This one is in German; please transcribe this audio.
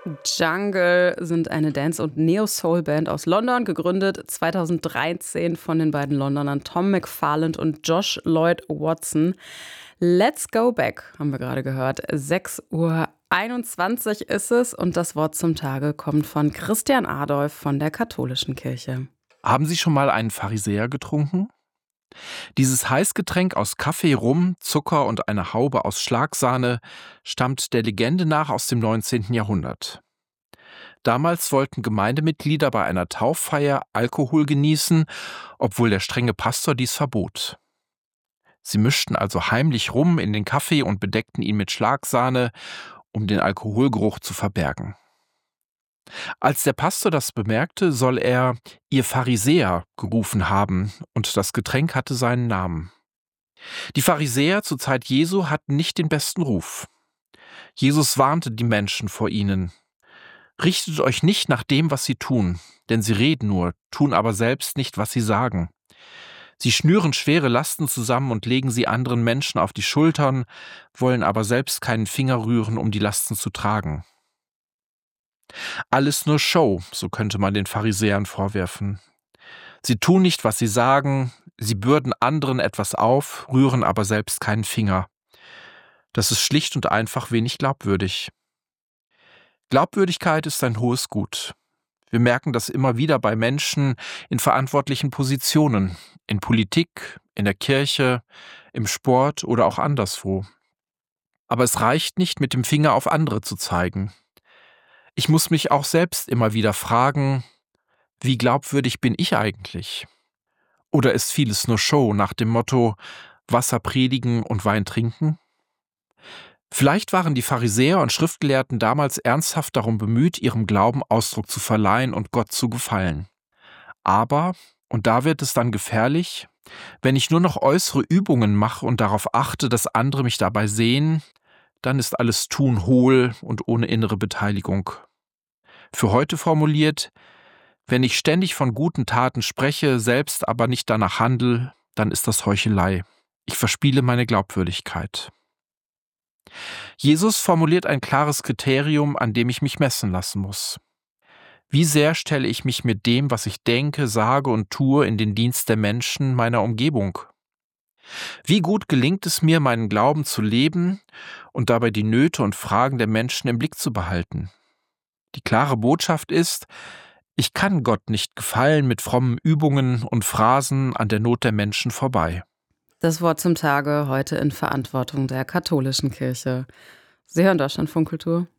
Jungle sind eine Dance- und Neo-Soul-Band aus London, gegründet 2013 von den beiden Londonern Tom McFarland und Josh Lloyd Watson. Let's Go Back haben wir gerade gehört. 6:21 Uhr ist es und das Wort zum Tage kommt von Christian Adolf von der Katholischen Kirche. Haben Sie schon mal einen Pharisäer getrunken? Dieses Heißgetränk aus Kaffee, Rum, Zucker und einer Haube aus Schlagsahne stammt der Legende nach aus dem 19. Jahrhundert. Damals wollten Gemeindemitglieder bei einer Tauffeier Alkohol genießen, obwohl der strenge Pastor dies verbot. Sie mischten also heimlich Rum in den Kaffee und bedeckten ihn mit Schlagsahne, um den Alkoholgeruch zu verbergen. Als der Pastor das bemerkte, soll er „Ihr Pharisäer" gerufen haben, und das Getränk hatte seinen Namen. Die Pharisäer zur Zeit Jesu hatten nicht den besten Ruf. Jesus warnte die Menschen vor ihnen: Richtet euch nicht nach dem, was sie tun, denn sie reden nur, tun aber selbst nicht, was sie sagen. Sie schnüren schwere Lasten zusammen und legen sie anderen Menschen auf die Schultern, wollen aber selbst keinen Finger rühren, um die Lasten zu tragen. Alles nur Show, so könnte man den Pharisäern vorwerfen. Sie tun nicht, was sie sagen, sie bürden anderen etwas auf, rühren aber selbst keinen Finger. Das ist schlicht und einfach wenig glaubwürdig. Glaubwürdigkeit ist ein hohes Gut. Wir merken das immer wieder bei Menschen in verantwortlichen Positionen, in Politik, in der Kirche, im Sport oder auch anderswo. Aber es reicht nicht, mit dem Finger auf andere zu zeigen. Ich muss mich auch selbst immer wieder fragen: Wie glaubwürdig bin ich eigentlich? Oder ist vieles nur Show nach dem Motto Wasser predigen und Wein trinken? Vielleicht waren die Pharisäer und Schriftgelehrten damals ernsthaft darum bemüht, ihrem Glauben Ausdruck zu verleihen und Gott zu gefallen. Aber, und da wird es dann gefährlich, wenn ich nur noch äußere Übungen mache und darauf achte, dass andere mich dabei sehen, dann ist alles Tun hohl und ohne innere Beteiligung. Für heute formuliert: Wenn ich ständig von guten Taten spreche, selbst aber nicht danach handle, dann ist das Heuchelei. Ich verspiele meine Glaubwürdigkeit. Jesus formuliert ein klares Kriterium, an dem ich mich messen lassen muss. Wie sehr stelle ich mich mit dem, was ich denke, sage und tue, in den Dienst der Menschen meiner Umgebung? Wie gut gelingt es mir, meinen Glauben zu leben und dabei die Nöte und Fragen der Menschen im Blick zu behalten? Die klare Botschaft ist: Ich kann Gott nicht gefallen mit frommen Übungen und Phrasen an der Not der Menschen vorbei. Das Wort zum Tage heute in Verantwortung der Katholischen Kirche. Sie hören Deutschlandfunk Kultur.